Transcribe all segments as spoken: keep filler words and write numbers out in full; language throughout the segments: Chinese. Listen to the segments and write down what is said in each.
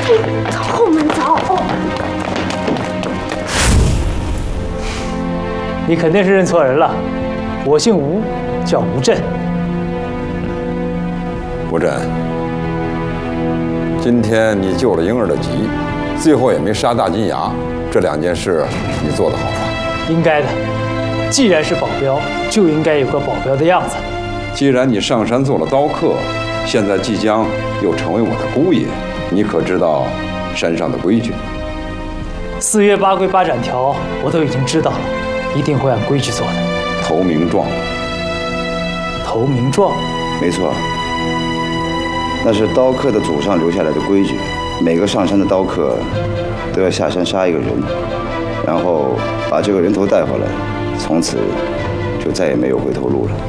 后门走。 你肯定是认错人了，我姓吴，叫吴震。 吴震，今天你救了婴儿的急，最后也没杀大金牙，这两件事你做得好吧？ 应该的，既然是保镖，就应该有个保镖的样子。 既然你上山做了刀客，现在即将又成为我的姑爷，你可知道山上的规矩？ 四月八规八斩条我都已经知道了，一定会按规矩做的。 投名状。 投名状？ 没错，那是刀客的祖上留下来的规矩。每个上山的刀客都要下山杀一个人，然后把这个人头带回来，从此就再也没有回头路了。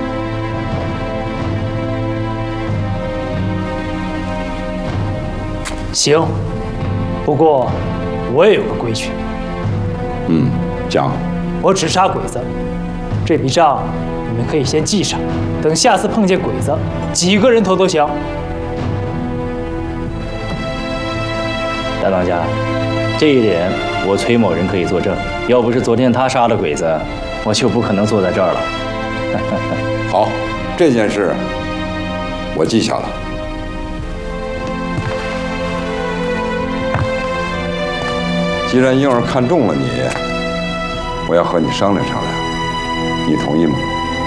行，不过我也有个规矩。 嗯，讲。 我只杀鬼子，这笔账你们可以先记上，等下次碰见鬼子，几个人头都行。 大当家，这一点我崔某人可以作证。要不是昨天他杀了鬼子，我就不可能坐在这儿了。 好，这件事我记下了。既然婴儿看中了你，我要和你商量商量，你同意吗？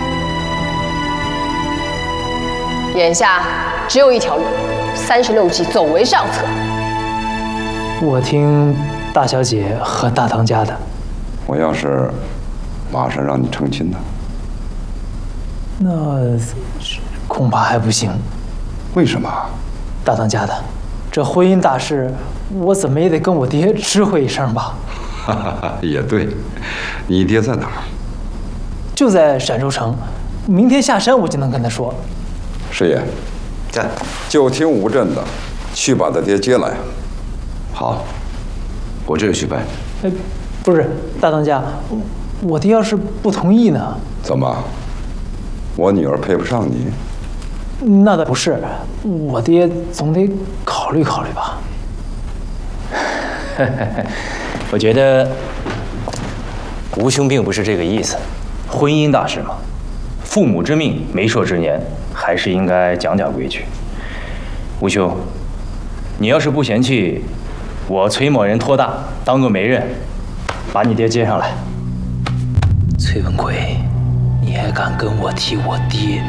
眼下只有一条路，三十六计，走为上策。 我听大小姐和大当家的。 我要是马上让你成亲呢？ 那恐怕还不行。 为什么？ 大当家的，这婚姻大事，我怎么也得跟我爹知会一声吧。 哈哈，也对，你爹在哪儿？ 就在陕州城，明天下山我就能跟他说。 师爷， 在， 就听吴震的，去把他爹接来。 好，我这就去办。 哎，不是，大当家，我爹要是不同意呢？ 怎么？我女儿配不上你？ 那倒不是，我爹总得考虑考虑吧。 我觉得吴兄并不是这个意思。婚姻大事嘛，父母之命，媒妁之言，还是应该讲讲规矩。吴兄，你要是不嫌弃，我崔某人托大，当个媒人，把你爹接上来。 崔文奎，你还敢跟我提我爹？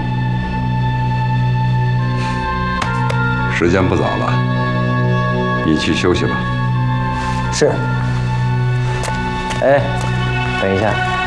时间不早了，你去休息吧。 是。 哎，等一下。